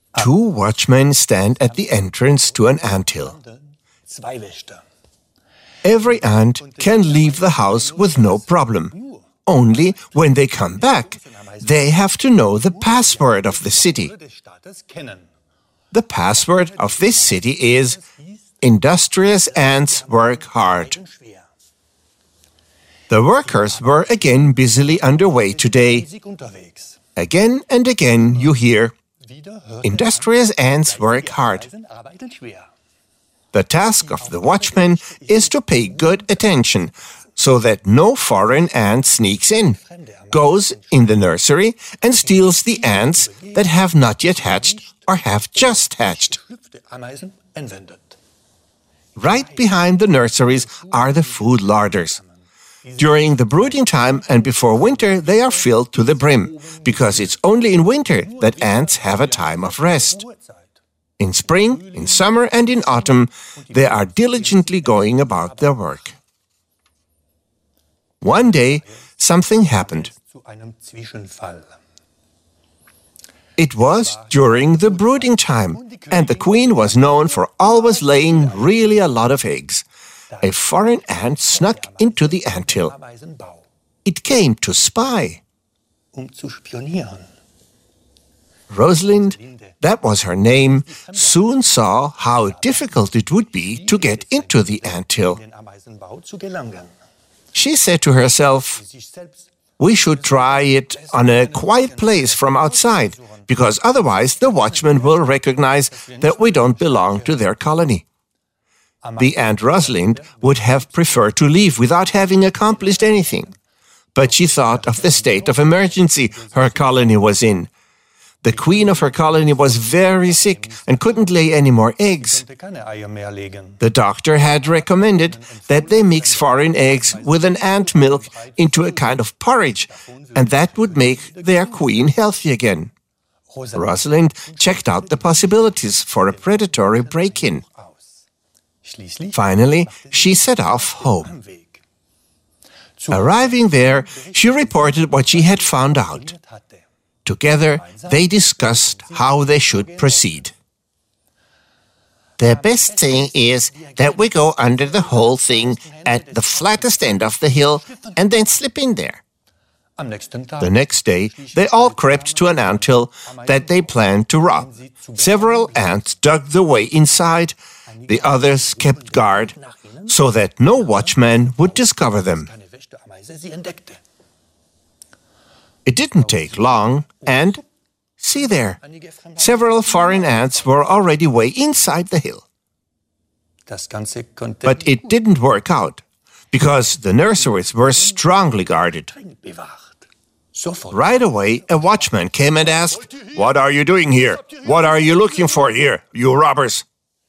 Two watchmen stand at the entrance to an anthill. Every ant can leave the house with no problem. Only when they come back, they have to know the password of the city. The password of this city is "Industrious ants work hard." The workers were again busily underway today. Again and again you hear, "Industrious ants work hard." The task of the watchman is to pay good attention so that no foreign ant sneaks in, goes in the nursery and steals the ants that have not yet hatched or have just hatched. Right behind the nurseries are the food larders. During the brooding time and before winter, they are filled to the brim, because it's only in winter that ants have a time of rest. In spring, in summer, and in autumn, they are diligently going about their work. One day, something happened. It was during the brooding time, and the queen was known for always laying really a lot of eggs. A foreign ant snuck into the anthill. It came to spy. Rosalind, that was her name, soon saw how difficult it would be to get into the anthill. She said to herself, "We should try it on a quiet place from outside, because otherwise the watchman will recognize that we don't belong to their colony." The Ant Rosalind would have preferred to leave without having accomplished anything. But she thought of the state of emergency her colony was in. The queen of her colony was very sick and couldn't lay any more eggs. The doctor had recommended that they mix foreign eggs with an ant milk into a kind of porridge, and that would make their queen healthy again. Rosalind checked out the possibilities for a predatory break-in. Finally, she set off home. Arriving there, she reported what she had found out. Together, they discussed how they should proceed. "The best thing is that we go under the whole thing at the flattest end of the hill and then slip in there." The next day, they all crept to an anthill that they planned to rob. Several ants dug their way inside. The others kept guard so that no watchman would discover them. It didn't take long, and see there, several foreign ants were already way inside the hill. But it didn't work out, because the nurseries were strongly guarded. Right away, a watchman came and asked, "What are you doing here? What are you looking for here, you robbers?"